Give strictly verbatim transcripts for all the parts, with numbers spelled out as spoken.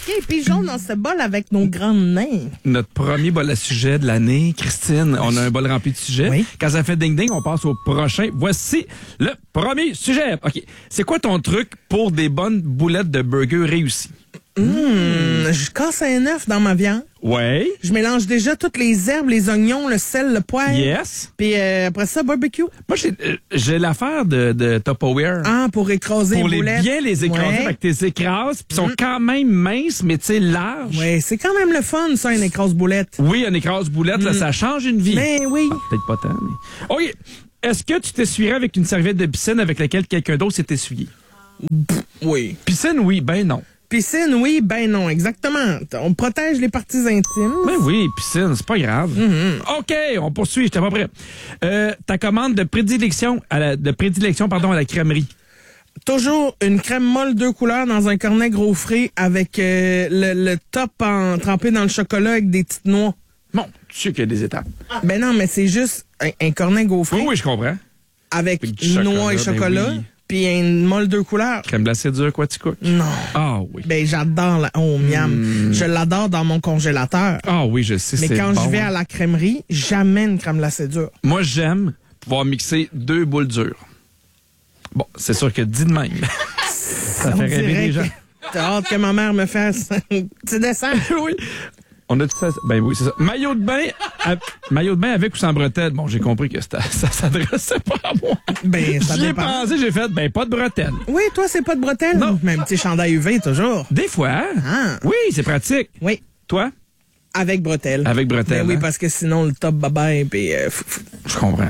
OK, pigeons dans ce bol avec nos grandes mains. Notre premier bol à sujet de l'année, Christine. On a un bol rempli de sujets. Oui. Quand ça fait ding-ding, on passe au prochain. Voici le premier sujet. OK. C'est quoi ton truc pour des bonnes boulettes de burger réussies? Mmh, je casse un œuf dans ma viande. Ouais. Je mélange déjà toutes les herbes, les oignons, le sel, le poivre. Yes. Puis euh, après ça, barbecue. Moi, j'ai, euh, j'ai l'affaire de, de Tupperware. Ah, pour écraser pour les les boulettes. bien les écraser, Ouais. fait que t'es écrases, puis sont quand même minces, mais tu sais, larges. Ouais, c'est quand même le fun, ça, une écrase-boulette. Oui, un écrase-boulette, là, ça change une vie. Ben oui. Peut-être pas tant, mais... OK. Est-ce que tu t'essuierais avec une serviette de piscine avec laquelle quelqu'un d'autre s'est essuyé? Oui. Piscine, oui. Ben non. Piscine, oui, ben non, exactement. On protège les parties intimes. Ben oui, piscine, c'est pas grave. Mm-hmm. OK, on poursuit, j'étais pas prêt. Euh, ta commande de prédilection à la, de prédilection, pardon, à la crèmerie. Toujours une crème molle deux couleurs dans un cornet gros frais avec euh, le, le top en, trempé dans le chocolat avec des petites noix. Bon, tu sais qu'il y a des étapes. Ben non, mais c'est juste un, un cornet gaufré Oui, oui, je comprends. avec Avec du noix et chocolat, ben chocolat, oui. puis une molle deux couleurs. Crème glacée dure, quoi, tu cook? Non. Ah oui. Ben j'adore la oh miam. Je l'adore dans mon congélateur. Ah oui, je sais, Mais c'est quand bon. je vais à la crèmerie, jamais une crème glacée dure. Moi, j'aime pouvoir mixer deux boules dures. Bon, c'est sûr que dit de même. Ça On fait rêver dirait les gens. que T'as hâte que ma mère me fasse un petit dessin. Oui. On a tout ça. Ben oui, c'est ça. Maillot de bain, à- maillot de bain avec ou sans bretelles. Bon, j'ai compris que c'était- ça s'adressait pas à moi. Ben, ça J'y ai dépend. pensé, j'ai fait, ben pas de bretelles. Oui, toi, c'est pas de bretelles? Non. Mais un petit chandail U V, toujours. Des fois. Ah. Oui, c'est pratique. Oui, Toi? avec bretelles. Avec bretelles, Ben oui, hein? parce que sinon, le top bye-bye, puis... euh, fou- fou. Je comprends.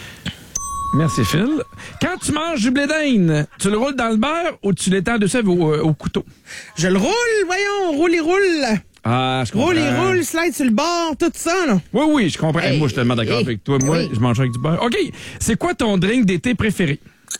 Merci, Phil. Quand tu manges du blé d'Inde, tu le roules dans le beurre ou tu l'étends dessus au, au couteau? Je le roule, voyons, roule et roule. Ah, je comprends. Roule et roule, slide sur le bord, tout ça, là. Oui, oui, je comprends. Hey, moi, je suis tellement d'accord hey, avec toi. Moi, oui. je mange avec du beurre. OK. C'est quoi ton drink d'été préféré?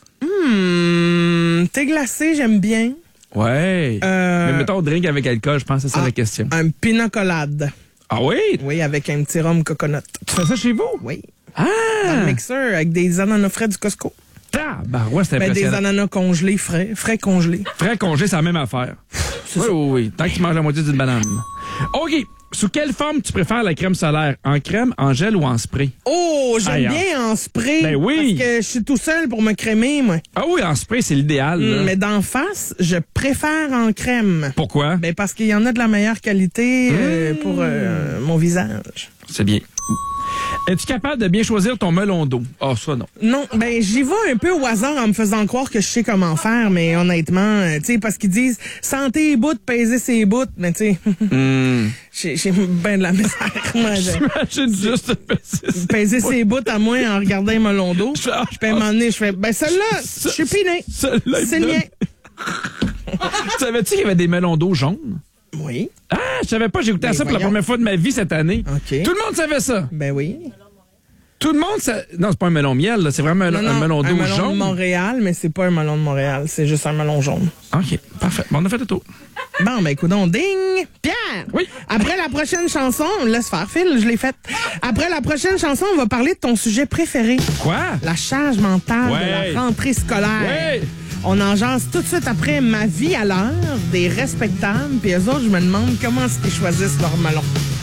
Hum, thé glacé, j'aime bien. Ouais. Euh, Mais mettons drink avec alcool, je pense que c'est ça ah, la question. Un pina colade. Ah oui? Oui, avec un petit rhum coconut. Tu fais ça chez vous? Oui. Dans Ah! le mixeur, avec des ananas frais du Costco. Tabarouette, c'est Ben, des impressionnant. ananas congelés, frais, frais congelés. Frais congé, c'est la même affaire. Oui, oui, oui. Tant que tu manges la moitié d'une banane. OK. Sous quelle forme tu préfères la crème solaire? En crème, en gel ou en spray? Oh, j'aime Aïe, bien en spray. Ben oui. Parce que je suis tout seul pour me crémer, moi. Ah oui, en spray, c'est l'idéal. là. Mais d'en face, je préfère en crème. Pourquoi? Ben parce qu'il y en a de la meilleure qualité euh, Mmh. pour euh, mon visage. C'est bien. Es-tu capable de bien choisir ton melon d'eau? Ah, ça, non. Non, ben j'y vais un peu au hasard en me faisant croire que je sais comment faire, mais honnêtement, euh, tu sais, parce qu'ils disent santé les bouts, peser ses bouts, mais tu sais, Hum. j'ai j'ai ben de la misère. Moi, je- J'imagine juste peser ses bouts à moi en regardant un melon d'eau. Je- Je peux m'emmener, je fais, ben celle-là, je suis piné. Celui-là, il C'est le donne. mien. Savais-tu qu'il y avait des melons d'eau jaunes? Oui, Ah, je savais pas, j'ai goûté à Ben, ça pour la voyons. première fois de ma vie cette année. OK. Tout le monde savait ça. ben oui. Tout le monde, ça... Non, c'est pas un melon miel, là. C'est vraiment un, Non, un non, melon un d'eau melon jaune. de Montréal, mais c'est pas un melon de Montréal, c'est juste un melon jaune. OK, parfait. Bon, on a fait le tour. Bon, ben écoute, on ding! Pierre! Oui. Après la prochaine chanson, laisse faire, Phil, je l'ai faite. Après la prochaine chanson, on va parler de ton sujet préféré. Quoi? La charge mentale Ouais. de la rentrée scolaire. Ouais. On en jase tout de suite après Ma vie à l'heure, des respectables, puis eux autres, je me demande comment est-ce qu'ils choisissent leur melon.